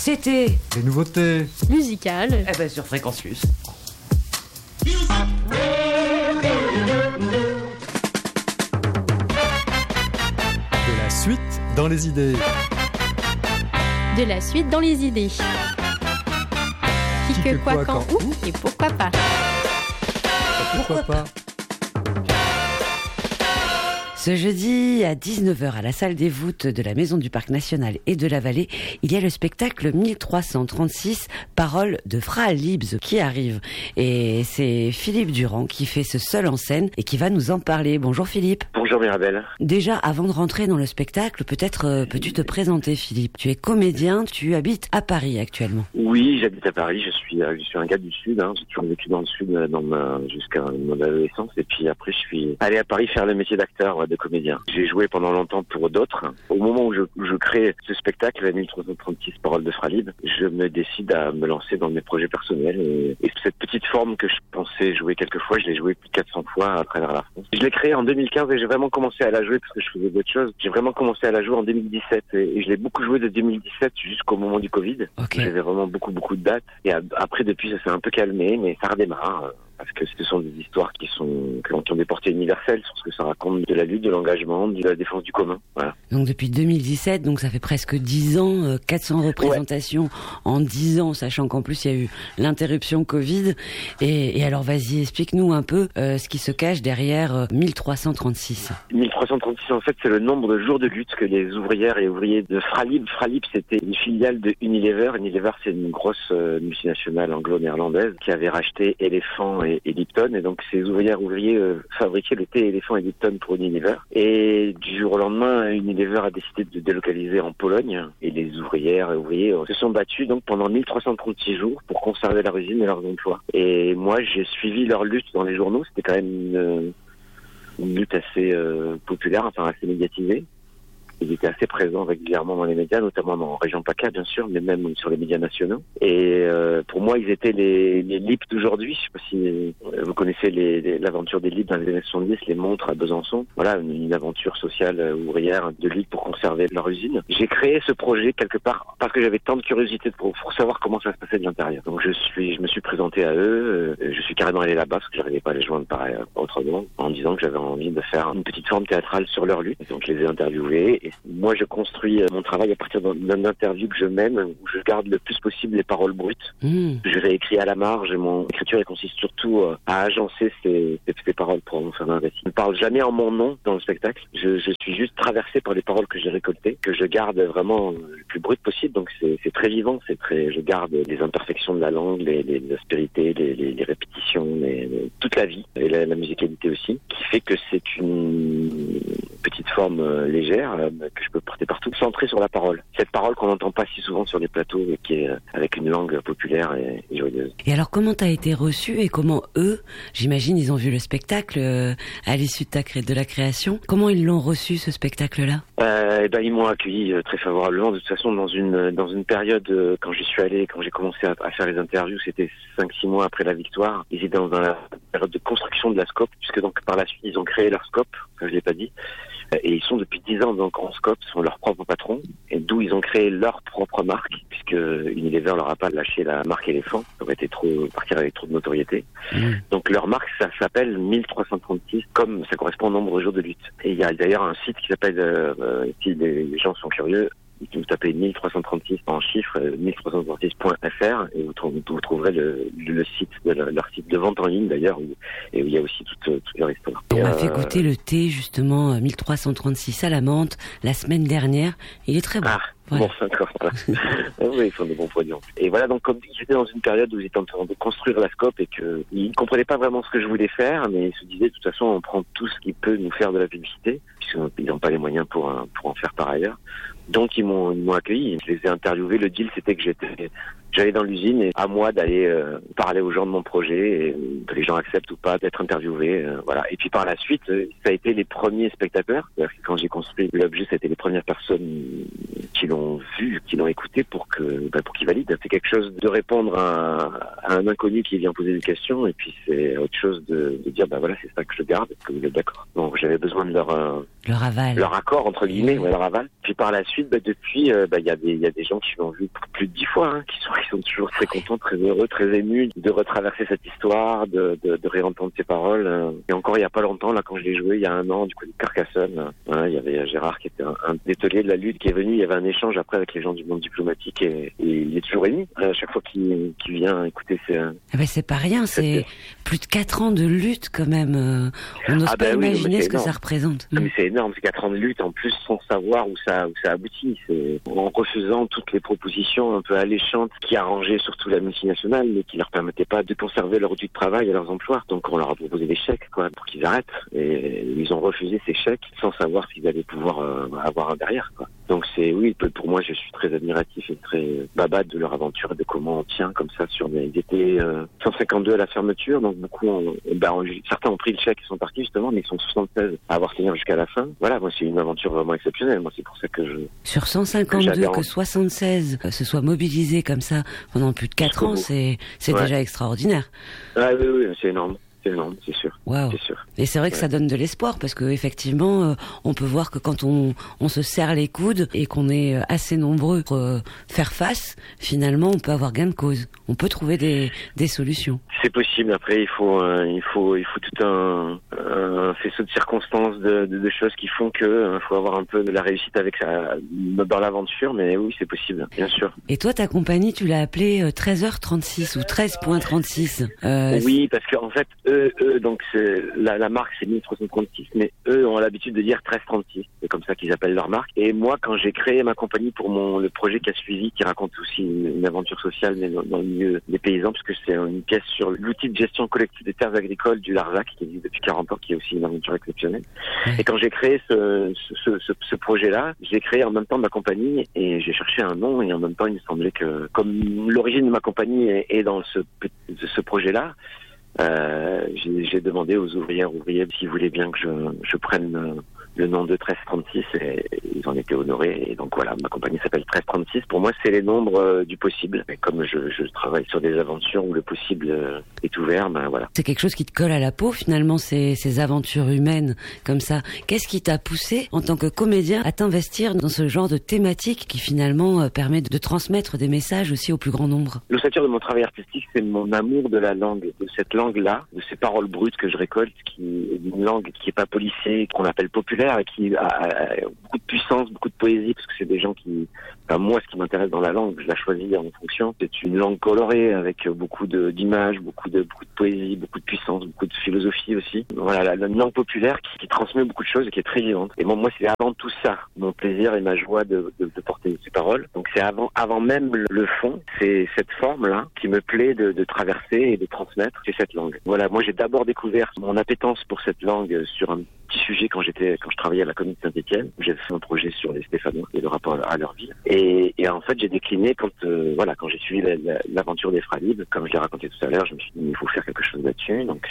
C'était les nouveautés musicales. Eh ben sur Fréquence Plus. De la suite dans les idées. De la suite dans les idées. Qui, que, quoi, quand, où et pourquoi pas. Pourquoi pas. Ce jeudi à 19h à la salle des voûtes de la Maison du Parc National et de la Vallée, il y a le spectacle 1336 Paroles de Fra Libs qui arrive. Et c'est Philippe Durand qui fait ce seul en scène et qui va nous en parler. Bonjour Philippe. Bonjour Mirabelle. Déjà, avant de rentrer dans le spectacle, peut-être peux-tu te présenter Philippe. Tu es comédien, tu habites à Paris actuellement. Oui, j'habite à Paris, je suis un gars du Sud, j'ai toujours vécu dans le Sud jusqu'à mon adolescence. Et puis après, je suis allé à Paris faire le métier d'acteur, de comédien. J'ai joué pendant longtemps pour d'autres. Au moment où je crée ce spectacle, la 1336 Paroles de Fra Libs, je me décide à me lancer dans mes projets personnels. Et cette petite forme que je pensais jouer quelques fois, je l'ai jouée plus de 400 fois à travers la France. Je l'ai créée en 2015 et j'ai vraiment commencé à la jouer parce que je faisais d'autres choses. J'ai vraiment commencé à la jouer en 2017 et je l'ai beaucoup joué de 2017 jusqu'au moment du Covid. Okay. J'avais vraiment beaucoup de dates. Et après, depuis, ça s'est un peu calmé, mais ça redémarre. Parce que ce sont des histoires qui ont des portées universelles sur ce que ça raconte de la lutte, de l'engagement, de la défense du commun. Voilà. Donc depuis 2017, donc ça fait presque 10 ans, 400 représentations en 10 ans, sachant qu'en plus il y a eu l'interruption Covid. Et alors vas-y, explique-nous un peu ce qui se cache derrière 1336. 1336, en fait, c'est le nombre de jours de lutte que les ouvrières et ouvriers de Fra Libs. Fra Libs, c'était une filiale de Unilever. Unilever, c'est une grosse multinationale anglo-néerlandaise qui avait racheté Elephant et Lipton, et donc ces ouvriers fabriquaient le thé Elephant et Lipton pour Unilever. Et du jour au lendemain, Unilever a décidé de délocaliser en Pologne, et les ouvrières et ouvriers se sont battus donc pendant 1336 jours pour conserver leur usine et leurs emplois. Et moi, j'ai suivi leur lutte dans les journaux. C'était quand même une lutte assez populaire, enfin assez médiatisée. Ils étaient assez présents régulièrement dans les médias, notamment dans Région PACA, bien sûr, mais même sur les médias nationaux. Et pour moi, ils étaient les Libs d'aujourd'hui. Je sais pas si vous connaissez l'aventure des Libs dans les années 70, les montres à Besançon. Voilà, une aventure sociale ouvrière de Libs pour conserver leur usine. J'ai créé ce projet quelque part parce que j'avais tant de curiosité pour savoir comment ça se passait de l'intérieur. Donc je me suis présenté à eux. Je suis carrément allé là-bas parce que j'arrivais pas à les joindre pareil autrement, en disant que j'avais envie de faire une petite forme théâtrale sur leur lutte. Donc je les ai interviewés. Et moi, je construis mon travail à partir d'un interview que je mène, où je garde le plus possible les paroles brutes. Je réécris à la marge, et mon écriture consiste surtout à agencer ces paroles pour en faire un récit. Je ne parle jamais en mon nom dans le spectacle. Je suis juste traversé par les paroles que j'ai récoltées, que je garde vraiment le plus brut possible. Donc c'est très vivant, je garde les imperfections de la langue, l'aspérité, les répétitions, toute la vie, et la musicalité aussi, qui fait que c'est une petite forme légère que je peux porter partout, centrée sur la parole. Cette parole qu'on n'entend pas si souvent sur les plateaux et qui est avec une langue populaire et joyeuse. Et alors comment t'as été reçu et comment eux, j'imagine ils ont vu le spectacle à l'issue de la création, comment ils l'ont reçu ce spectacle-là? Ils m'ont accueilli très favorablement. De toute façon, dans une période, quand j'y suis allé, quand j'ai commencé à faire les interviews, c'était 5-6 mois après la victoire. Ils étaient dans une période de construction de la scope, puisque donc par la suite ils ont créé leur scope, ça je l'ai pas dit. Et ils sont depuis 10 ans donc en scope, sont leurs propres patrons, et d'où ils ont créé leur propre marque, puisque Unilever leur a pas lâché la marque Elephant, ça aurait été partir avec trop de notoriété. Donc leur marque, ça s'appelle 1336, comme ça correspond au nombre de jours de lutte. Et il y a d'ailleurs un site qui s'appelle, si les gens sont curieux, vous tapez 1336 en chiffres, 1336.fr, et vous trouverez le site de leur site de vente en ligne d'ailleurs, et où il y a aussi toute leur histoire. On m'a fait goûter le thé justement 1336 à la menthe la semaine dernière. Il est très bon. Voilà. Bon, d'accord. Oui, ils font des bons produits. Et voilà, donc comme j'étais dans une période où ils étaient en train de construire la scope et qu'ils ne comprenaient pas vraiment ce que je voulais faire, mais ils se disaient de toute façon on prend tout ce qui peut nous faire de la publicité, puisqu'ils n'ont pas les moyens pour en faire par ailleurs. Donc ils m'ont accueilli, je les ai interviewés. Le deal c'était que j'allais dans l'usine et à moi d'aller parler aux gens de mon projet, et que les gens acceptent ou pas d'être interviewés, voilà. Et puis par la suite, ça a été les premiers spectateurs. Quand j'ai construit l'objet, ça a été les premières personnes qui l'ont vu, qui l'ont écouté pour qu'ils valident. C'est quelque chose de répondre à un inconnu qui vient poser des questions, et puis c'est autre chose de dire voilà, c'est ça que je garde, que vous êtes d'accord. Donc j'avais besoin de Leur aval. Leur accord, entre guillemets, leur aval. Puis par la suite, depuis, il y a des gens qui l'ont vu plus de 10 fois, hein, qui sont toujours très contents, très heureux, très émus de retraverser cette histoire, de réentendre ces paroles. Et encore il y a pas longtemps, là, quand je l'ai joué, il y a un an, du coup, de Carcassonne, il y avait Gérard qui était un dételier de la lutte qui est venu, il y avait un échange après avec les gens du monde diplomatique et il est toujours ému à chaque fois qu'il vient écouter c'est pas rien, c'est plus de 4 ans de lutte quand même. On n'ose pas imaginer ce que ça représente. Mais c'est énorme, c'est 4 ans de lutte en plus sans savoir où ça aboutit. C'est en refusant toutes les propositions un peu alléchantes qui arrangeaient surtout la multinationale mais qui leur permettaient pas de conserver leur outil de travail et leurs emplois. Donc on leur a proposé des chèques pour qu'ils arrêtent et ils ont refusé ces chèques sans savoir s'ils allaient pouvoir avoir un derrière. Donc pour moi je suis très admiratif et très babade de leur aventure et de comment on tient comme ça ils étaient 152 à la fermeture, donc beaucoup certains ont pris le chèque et sont partis justement, mais ils sont 76 à avoir signé jusqu'à la fin. Voilà, moi c'est une aventure vraiment exceptionnelle. Moi c'est pour ça que sur 152 que 76 se soient mobilisés comme ça pendant plus de 4 ans, c'est déjà extraordinaire. Ah oui, c'est énorme. C'est sûr. Wow. C'est sûr. Et c'est vrai que ça donne de l'espoir parce que effectivement, on peut voir que quand on se serre les coudes et qu'on est assez nombreux pour faire face, finalement, on peut avoir gain de cause. On peut trouver des solutions. C'est possible. Après, il faut tout un faisceau de circonstances, de choses qui font que faut avoir un peu de la réussite avec ça dans l'aventure. Mais oui, c'est possible, bien sûr. Et toi, ta compagnie, tu l'as appelée 13h36 ou 13.36. Oui, parce qu'en fait, donc la marque c'est 1336, mais eux ont l'habitude de dire 1336. C'est comme ça qu'ils appellent leur marque. Et moi, quand j'ai créé ma compagnie pour le projet qui a suivi, qui raconte aussi une aventure sociale, mais dans le milieu des paysans, parce que c'est une pièce sur l'outil de gestion collective des terres agricoles du Larzac, qui existe depuis 40 ans, qui est aussi une aventure exceptionnelle. Et quand j'ai créé ce projet-là, j'ai créé en même temps ma compagnie et j'ai cherché un nom et en même temps il me semblait que, comme l'origine de ma compagnie est dans ce projet-là, j'ai demandé aux ouvriers s'ils voulaient bien que je prenne le nom de 1336 et ils en étaient honorés. Et donc voilà, ma compagnie s'appelle 1336. Pour moi, c'est les nombres du possible. Et comme je travaille sur des aventures où le possible est ouvert, voilà. C'est quelque chose qui te colle à la peau finalement, ces aventures humaines comme ça. Qu'est-ce qui t'a poussé en tant que comédien à t'investir dans ce genre de thématique qui finalement permet de transmettre des messages aussi au plus grand nombre? L'ossature de mon travail artistique, c'est mon amour de la langue, de cette langue-là, de ces paroles brutes que je récolte, qui est une langue qui est pas policée, qu'on appelle populaire, et qui a beaucoup de puissance, beaucoup de poésie, parce que c'est des gens moi, ce qui m'intéresse dans la langue, je la choisis en fonction. C'est une langue colorée avec beaucoup d'images, beaucoup de poésie, beaucoup de puissance, beaucoup de philosophie aussi. Voilà, la langue populaire qui transmet beaucoup de choses et qui est très vivante. Et moi, c'est avant tout ça, mon plaisir et ma joie de porter ces paroles. Donc c'est avant même le fond, c'est cette forme-là qui me plaît de traverser et de transmettre, c'est cette langue. Voilà, moi j'ai d'abord découvert mon appétence pour cette langue sur un petit sujet quand je travaillais à la commune de Saint-Étienne. J'avais fait un projet sur les Stéphanois et le rapport à leur vie. Et en fait, j'ai décliné quand j'ai suivi l'aventure des Fralib, comme je l'ai raconté tout à l'heure, je me suis dit, il faut faire quelque chose là-dessus. Donc,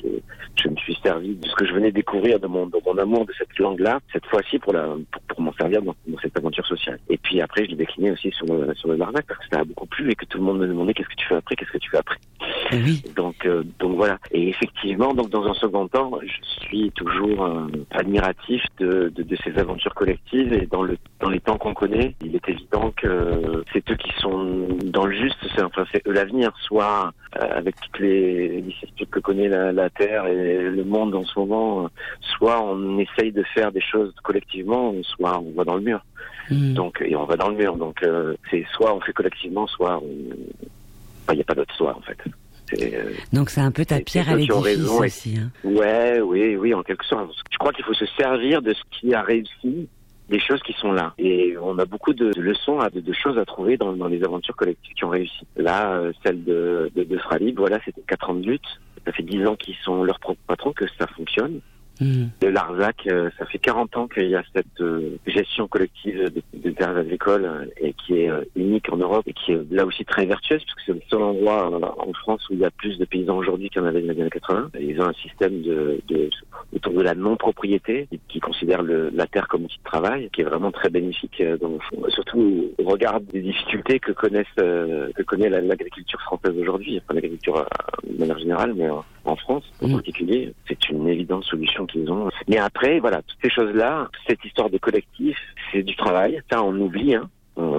je me suis servi de ce que je venais découvrir de mon amour de cette langue-là, cette fois-ci pour m'en servir dans cette aventure sociale. Et puis après, je l'ai décliné aussi sur le Larzac, parce que ça a beaucoup plu et que tout le monde me demandait qu'est-ce que tu fais après. Oui. Donc voilà. Et effectivement, donc dans un second temps, je suis toujours admiratif de ces aventures collectives et dans les temps qu'on connaît, il est évident que c'est eux qui sont dans le juste, c'est eux l'avenir, soit avec toutes les vicissitudes que connaît la Terre et le monde en ce moment, soit on essaye de faire des choses collectivement, soit on va dans le mur. Donc, et on va dans le mur, donc c'est soit on fait collectivement, soit il n'y a pas d'autre soit en fait. Donc c'est un peu ta pierre à l'édifice aussi. Hein. Ouais, oui, en quelque sorte. Je crois qu'il faut se servir de ce qui a réussi, des choses qui sont là. Et on a beaucoup de leçons, de choses à trouver dans les aventures collectives qui ont réussi. Là, celle de Fralib, voilà, c'était 4 ans de lutte. Ça fait 10 ans qu'ils sont leurs propres patrons, que ça fonctionne. De Larzac, ça fait 40 ans qu'il y a cette gestion collective de terres agricoles et qui est unique en Europe et qui est là aussi très vertueuse puisque c'est le seul endroit en France où il y a plus de paysans aujourd'hui qu'il y en avait dans les années 80. Ils ont un système de autour de la non-propriété, qui considère la terre comme outil de travail, qui est vraiment très bénéfique, surtout au regard des difficultés que connaît l'agriculture française aujourd'hui, enfin l'agriculture de manière générale, mais en France en particulier, c'est une évidente solution qu'ils ont. Mais après, voilà, toutes ces choses-là, cette histoire de collectif, c'est du travail, ça on oublie, hein.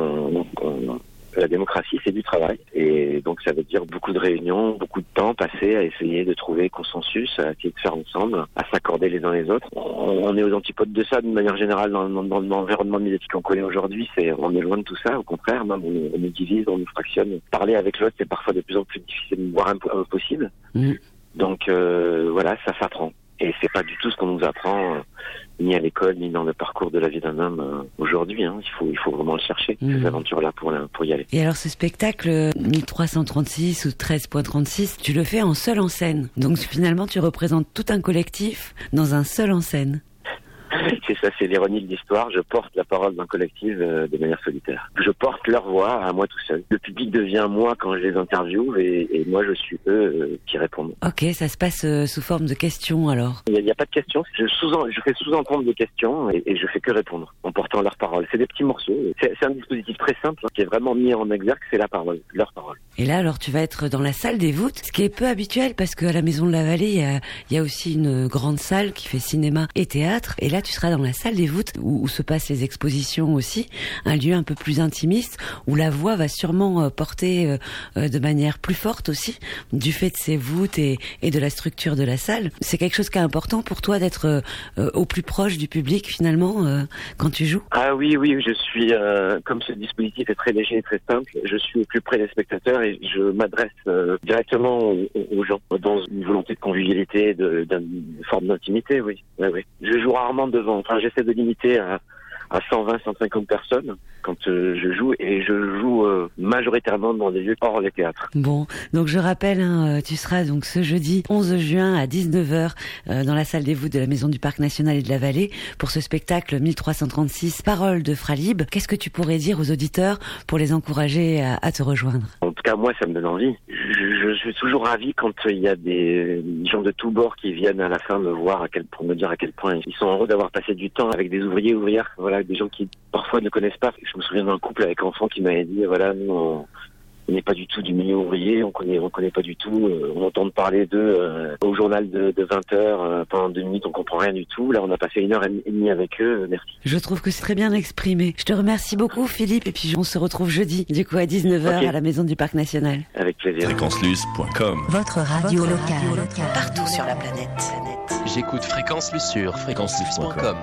La démocratie, c'est du travail. Et donc, ça veut dire beaucoup de réunions, beaucoup de temps passé à essayer de trouver consensus, à essayer de faire ensemble, à s'accorder les uns les autres. On est aux antipodes de ça, de manière générale, dans l'environnement médiatique qu'on connaît aujourd'hui. On est loin de tout ça. Au contraire, même, on nous divise, on nous fractionne. Parler avec l'autre, c'est parfois de plus en plus difficile, voire impossible. Donc, voilà, ça s'apprend. Et c'est pas du tout ce qu'on nous apprend, ni à l'école, ni dans le parcours de la vie d'un homme aujourd'hui. Hein. Il faut vraiment le chercher, ces aventures-là, pour y aller. Et alors ce spectacle 1336 ou 13.36, tu le fais en seul en scène. Donc finalement, tu représentes tout un collectif dans un seul en scène. C'est ça, c'est l'ironie de l'histoire. Je porte la parole d'un collectif de manière solitaire. Je porte leur voix à moi tout seul. Le public devient moi quand je les interviewe et moi je suis eux qui répondent. Ok, ça se passe sous forme de questions alors? Il n'y a pas de questions. Je fais sous-entendre des questions et je fais que répondre en portant leur parole. C'est des petits morceaux. C'est un dispositif très simple qui est vraiment mis en exergue, c'est la parole, leur parole. Et là alors tu vas être dans la salle des voûtes, ce qui est peu habituel parce qu'à la Maison de la Vallée, il y a aussi une grande salle qui fait cinéma et théâtre. Et là tu seras dans la salle des voûtes où se passent les expositions aussi, un lieu un peu plus intimiste où la voix va sûrement porter de manière plus forte aussi du fait de ces voûtes et de la structure de la salle. C'est quelque chose qui est important pour toi d'être au plus proche du public finalement quand tu joues? Ah oui, je suis comme ce dispositif est très léger et très simple, je suis au plus près des spectateurs et je m'adresse directement aux gens dans une volonté de convivialité, d'une forme d'intimité, oui. Je joue rarement devant. Enfin, j'essaie de limiter à 120, 150 personnes quand je joue et je joue majoritairement dans des lieux hors les théâtres. Bon, donc je rappelle, tu seras donc ce jeudi 11 juin à 19h dans la salle des voûtes de la Maison du Parc National et de la Vallée pour ce spectacle 1336 Paroles de Fralib. Qu'est-ce que tu pourrais dire aux auditeurs pour les encourager à te rejoindre? En tout cas, moi, ça me donne envie. Je suis toujours ravi quand il y a des gens de tous bords qui viennent à la fin me voir pour me dire à quel point ils sont heureux d'avoir passé du temps avec des ouvrières, voilà, des gens qui parfois ne connaissent pas. Je me souviens d'un couple avec enfants qui m'avait dit, voilà, nous, on n'est pas du tout du milieu ouvrier, on connaît pas du tout, on entend parler d'eux au journal de 20h, pendant 2 minutes, on comprend rien du tout. Là, on a passé 1h30 avec eux, merci. Je trouve que c'est très bien exprimé. Je te remercie beaucoup, Philippe, et puis on se retrouve jeudi, du coup, à 19h à la Maison du Parc National. Avec plaisir. Fréquencelus.com. Votre radio locale. Partout sur la planète. J'écoute Fréquence Lus sur fréquencelus.com.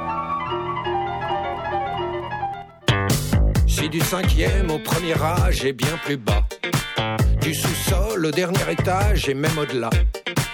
Si du 5e au premier âge et bien plus bas, du sous-sol au dernier étage et même au-delà,